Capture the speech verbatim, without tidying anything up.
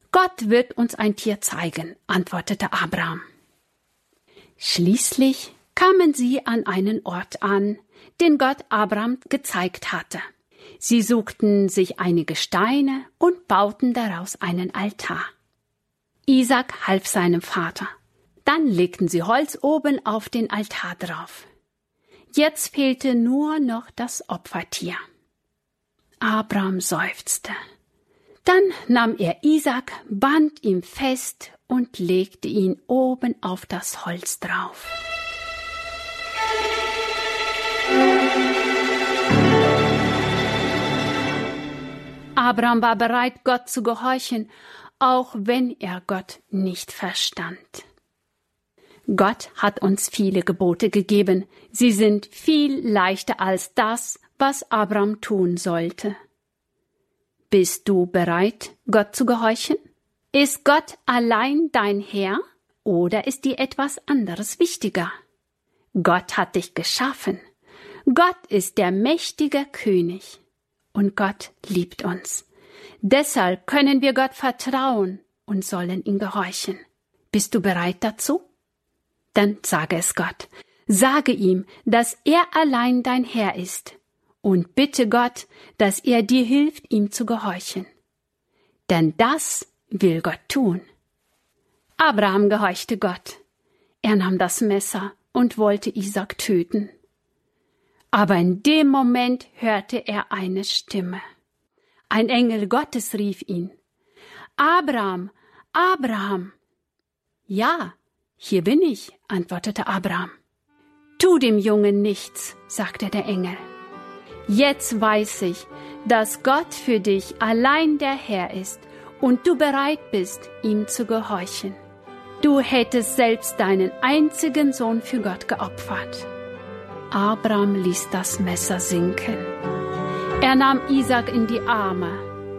Gott wird uns ein Tier zeigen, antwortete Abraham. Schließlich kamen sie an einen Ort an, den Gott Abraham gezeigt hatte. Sie suchten sich einige Steine und bauten daraus einen Altar. Isaak half seinem Vater. Dann legten sie Holz oben auf den Altar drauf. Jetzt fehlte nur noch das Opfertier. Abraham seufzte. Dann nahm er Isaak, band ihn fest und legte ihn oben auf das Holz drauf. Abraham war bereit, Gott zu gehorchen, auch wenn er Gott nicht verstand. Gott hat uns viele Gebote gegeben. Sie sind viel leichter als das, was Abraham tun sollte. Bist du bereit, Gott zu gehorchen? Ist Gott allein dein Herr oder ist dir etwas anderes wichtiger? Gott hat dich geschaffen. Gott ist der mächtige König und Gott liebt uns. Deshalb können wir Gott vertrauen und sollen ihm gehorchen. Bist du bereit dazu? Dann sage es Gott. Sage ihm, dass er allein dein Herr ist und bitte Gott, dass er dir hilft, ihm zu gehorchen. Denn das will Gott tun. Abraham gehorchte Gott. Er nahm das Messer und wollte Isaak töten. Aber in dem Moment hörte er eine Stimme. Ein Engel Gottes rief ihn. Abraham, Abraham. Ja, hier bin ich, antwortete Abraham. Tu dem Jungen nichts, sagte der Engel. Jetzt weiß ich, dass Gott für dich allein der Herr ist und du bereit bist, ihm zu gehorchen. Du hättest selbst deinen einzigen Sohn für Gott geopfert. Abraham ließ das Messer sinken. Er nahm Isaak in die Arme.